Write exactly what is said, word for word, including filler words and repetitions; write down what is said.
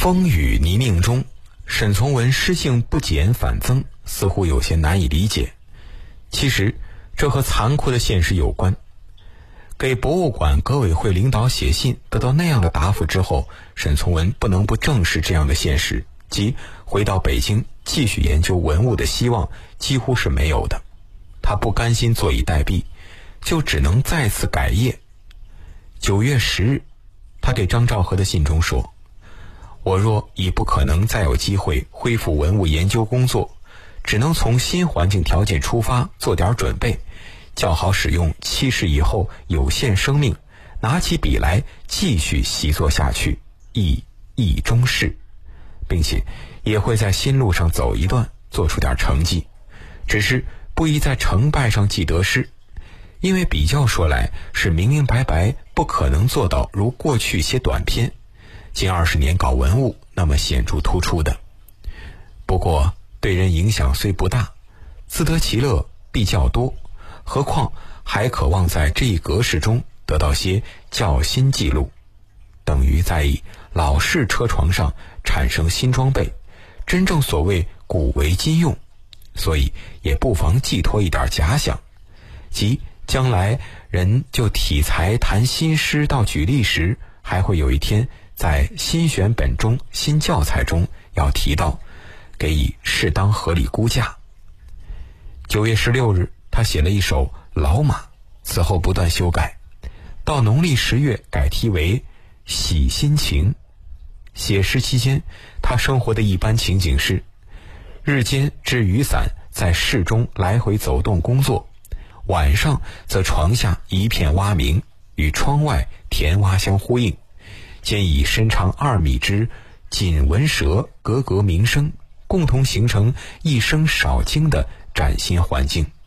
风雨泥泞中，沈从文诗性不减反增，似乎有些难以理解。其实这和残酷的现实有关。给博物馆革委会领导写信得到那样的答复之后，沈从文不能不正视这样的现实，即回到北京继续研究文物的希望几乎是没有的。他不甘心坐以待毙，就只能再次改业。九月十日，他给张兆和的信中说，我若已不可能再有机会恢复文物研究工作，只能从新环境条件出发做点准备，较好使用七十以后有限生命，拿起笔来继续习作下去，以意中事，并且也会在新路上走一段，做出点成绩，只是不宜在成败上记得失，因为比较说来是明明白白不可能做到如过去写短篇近二十年搞文物那么显著突出的。不过对人影响虽不大，自得其乐必较多，何况还渴望在这一格式中得到些较新记录，等于在以老式车床上产生新装备，真正所谓古为今用，所以也不妨寄托一点假想，即将来人就体裁谈新诗到举例时，还会有一天在新选本中新教材中要提到，给予适当合理估价。九月十六日，他写了一首《老马》，此后不断修改，到农历十月改题为《喜心情》。写诗期间，他生活的一般情景是：日间支雨伞在市中来回走动工作，晚上则床下一片蛙鸣，与窗外田蛙相呼应，兼以身长二米之锦纹蛇格格鸣声，共同形成一声少惊的崭新环境。